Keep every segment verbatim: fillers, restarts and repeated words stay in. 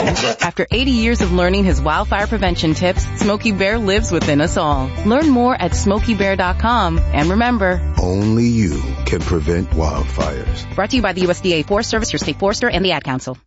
After eighty years of learning his wildfire prevention tips, Smokey Bear lives within us all. Learn more at smokey bear dot com. And remember, only you can prevent wildfires. Brought to you by the U S D A Forest Service, your state forester, and the Ad Council.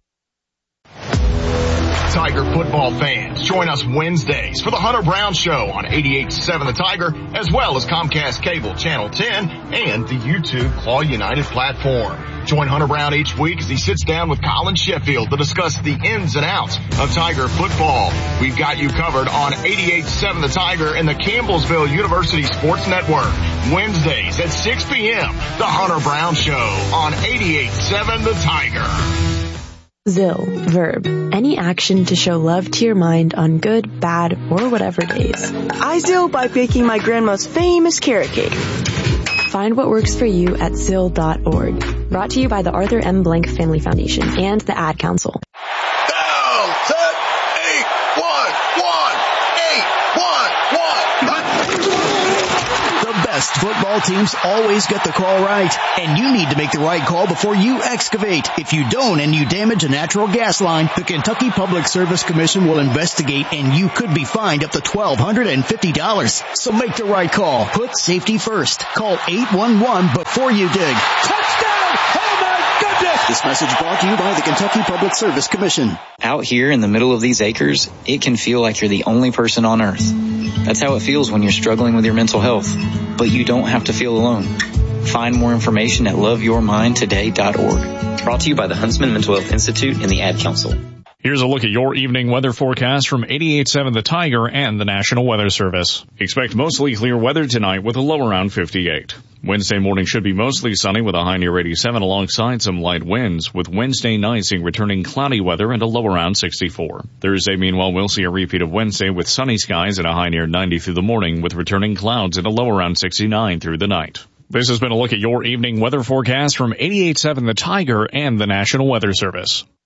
Tiger football fans, join us Wednesdays for the Hunter Brown Show on eighty-eight point seven The Tiger, as well as Comcast Cable Channel ten and the YouTube Claw United platform. Join Hunter Brown each week as he sits down with Colin Sheffield to discuss the ins and outs of Tiger football. We've got you covered on eighty-eight point seven The Tiger and the Campbellsville University Sports Network. Wednesdays at six p.m. The Hunter Brown Show on eighty-eight point seven The Tiger. Zill, verb, any action to show love to your mind on good, bad, or whatever days. I Zill by baking my grandma's famous carrot cake. Find what works for you at zill dot org. Brought to you by the Arthur M. Blank Family Foundation and the Ad Council. Down, set, eight, one, one, eight, one, one. The best football teams always get the call right, and you need to make the right call before you excavate. If you don't and you damage a natural gas line, the Kentucky Public Service Commission will investigate, and you could be fined up to twelve hundred fifty dollars. So make the right call. Put safety first. Call eight one one before you dig. Touchdown! Oh my goodness! This message brought to you by the Kentucky Public Service Commission. Out here in the middle of these acres, it can feel like you're the only person on earth. That's how it feels when you're struggling with your mental health. But you don't have to feel alone. Find more information at love your mind today dot org. Brought to you by the Huntsman Mental Health Institute and the Ad Council. Here's a look at your evening weather forecast from eighty-eight point seven The Tiger and the National Weather Service. Expect mostly clear weather tonight with a low around fifty-eight. Wednesday morning should be mostly sunny with a high near eighty-seven alongside some light winds, with Wednesday night seeing returning cloudy weather and a low around sixty-four. Thursday, meanwhile, we'll see a repeat of Wednesday with sunny skies and a high near ninety through the morning, with returning clouds and a low around sixty-nine through the night. This has been a look at your evening weather forecast from eighty-eight point seven The Tiger and the National Weather Service.